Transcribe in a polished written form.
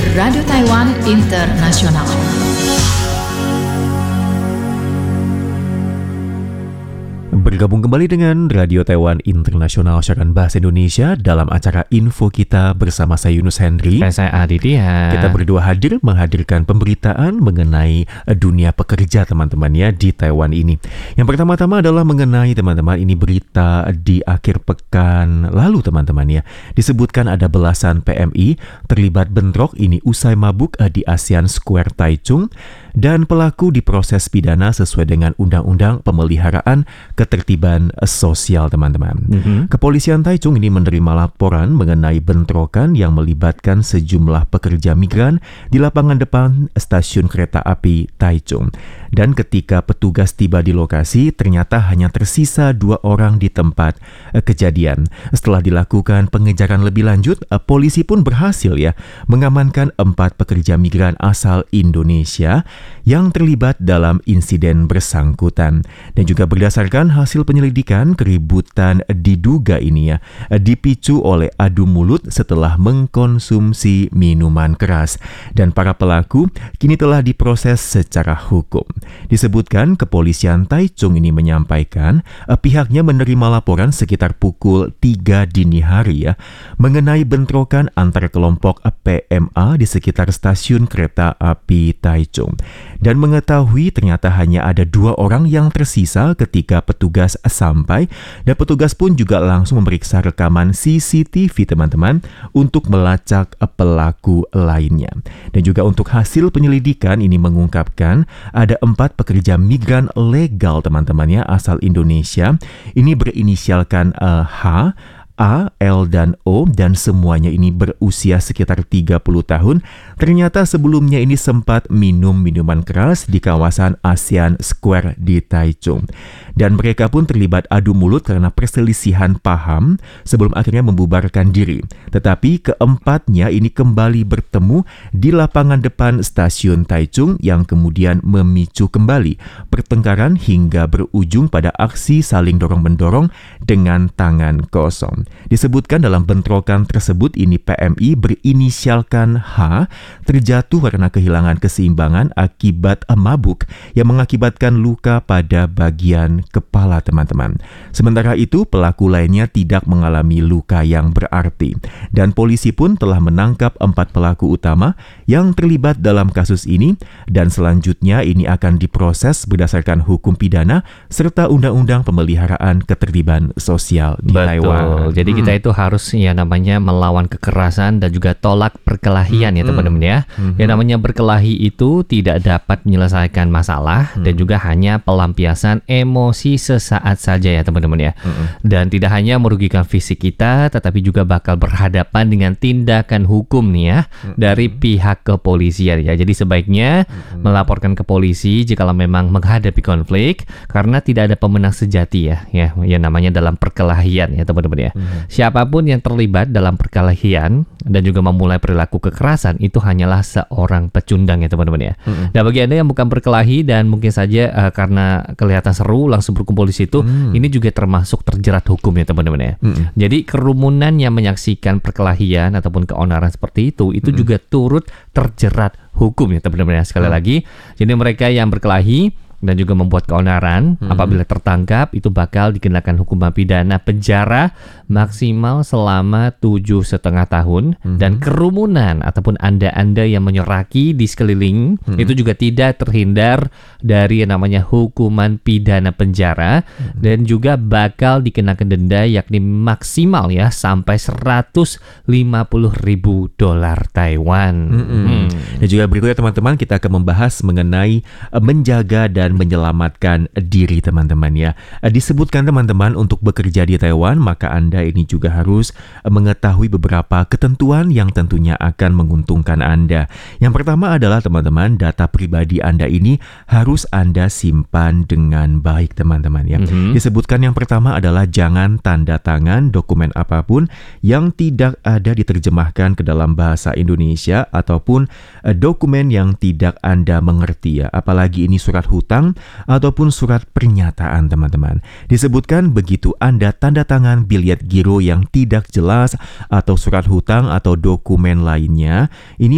Radio Taiwan Internasional. Bergabung kembali dengan Radio Taiwan Internasional siaran bahasa Indonesia dalam acara Info Kita bersama saya Yunus Hendri. Dan saya Aditya. Kita berdua hadir menghadirkan pemberitaan mengenai dunia pekerja teman-teman ya di Taiwan ini. Yang pertama-tama adalah mengenai teman-teman ini berita di akhir pekan lalu teman-teman ya. Disebutkan ada belasan PMI terlibat bentrok ini usai mabuk di ASEAN Square Taichung dan pelaku diproses pidana sesuai dengan Undang-Undang Pemeliharaan Ketertiban Sosial teman-teman. Kepolisian Taichung ini menerima laporan mengenai bentrokan yang melibatkan sejumlah pekerja migran di lapangan depan stasiun kereta api Taichung. Dan ketika petugas tiba di lokasi, ternyata hanya tersisa 2 orang di tempat kejadian. Setelah dilakukan pengejaran lebih lanjut, polisi pun berhasil ya mengamankan 4 pekerja migran asal Indonesia yang terlibat dalam insiden bersangkutan. Dan juga berdasarkan hasil penyelidikan, keributan diduga ini ya dipicu oleh adu mulut setelah mengkonsumsi minuman keras. Dan para pelaku kini telah diproses secara hukum. Disebutkan kepolisian Taichung ini menyampaikan pihaknya menerima laporan sekitar pukul 3 dini hari ya mengenai bentrokan antar kelompok PMA di sekitar stasiun kereta api Taichung. Dan mengetahui ternyata hanya ada 2 orang yang tersisa ketika petugas sampai, dan petugas pun juga langsung memeriksa rekaman CCTV teman-teman untuk melacak pelaku lainnya. Dan juga untuk hasil penyelidikan ini mengungkapkan ada 4 pekerja migran legal teman-teman ya asal Indonesia. Ini berinisialkan H, A, L, dan O, dan semuanya ini berusia sekitar 30 tahun. Ternyata sebelumnya ini sempat minum minuman keras di kawasan ASEAN Square di Taichung. Dan mereka pun terlibat adu mulut karena perselisihan paham sebelum akhirnya membubarkan diri. Tetapi keempatnya ini kembali bertemu di lapangan depan stasiun Taichung yang kemudian memicu kembali pertengkaran hingga berujung pada aksi saling dorong-mendorong dengan tangan kosong. Disebutkan dalam bentrokan tersebut ini PMI berinisialkan H terjatuh karena kehilangan keseimbangan akibat mabuk yang mengakibatkan luka pada bagian kepala teman-teman. Sementara itu pelaku lainnya tidak mengalami luka yang berarti. Dan polisi pun telah menangkap 4 pelaku utama yang terlibat dalam kasus ini, dan selanjutnya ini akan diproses berdasarkan hukum pidana serta Undang-Undang Pemeliharaan Ketertiban Sosial di Taiwan. Jadi kita itu harus ya namanya melawan kekerasan dan juga tolak perkelahian ya teman-teman ya. Yang namanya berkelahi itu tidak dapat menyelesaikan masalah dan juga hanya pelampiasan emosi sesaat saja ya teman-teman ya. Dan tidak hanya merugikan fisik kita, tetapi juga bakal berhadapan dengan tindakan hukum nih ya dari pihak kepolisian ya. Jadi sebaiknya melaporkan ke polisi jika memang menghadapi konflik, karena tidak ada pemenang sejati ya yang namanya dalam perkelahian ya teman-teman ya. Siapapun yang terlibat dalam perkelahian dan juga memulai perilaku kekerasan itu hanyalah seorang pecundang ya teman-teman ya. Dan bagi Anda yang bukan berkelahi dan mungkin saja karena kelihatan seru langsung berkumpul di situ, ini juga termasuk terjerat hukum ya teman-teman ya. Jadi kerumunan yang menyaksikan perkelahian ataupun keonaran seperti itu juga turut terjerat hukum ya teman-teman ya. Sekali lagi, jadi mereka yang berkelahi dan juga membuat keonaran apabila tertangkap itu bakal dikenakan hukuman pidana penjara maksimal selama 7,5 tahun. Dan kerumunan ataupun anda yang menyoraki di sekeliling itu juga tidak terhindar dari yang namanya hukuman pidana penjara dan juga bakal dikenakan denda yakni maksimal ya sampai $150,000 Taiwan. Dan juga berikutnya teman-teman kita akan membahas mengenai menjaga dan menyelamatkan diri teman-teman ya. Disebutkan teman-teman untuk bekerja di Taiwan maka Anda ini juga harus mengetahui beberapa ketentuan yang tentunya akan menguntungkan Anda. Yang pertama adalah teman-teman data pribadi Anda ini harus Anda simpan dengan baik teman-teman ya. Disebutkan yang pertama adalah jangan tanda tangan dokumen apapun yang tidak ada diterjemahkan ke dalam bahasa Indonesia ataupun dokumen yang tidak Anda mengerti ya. Apalagi ini surat hutang ataupun surat pernyataan teman-teman. Disebutkan begitu Anda tanda tangan bilet giro yang tidak jelas atau surat hutang atau dokumen lainnya, ini